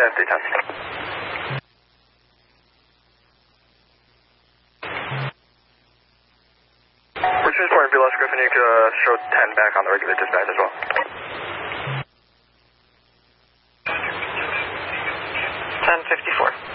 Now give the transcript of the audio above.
310. We're transporting BLS Griffin, you could show 10 back on the regular dispatch as well. 1054.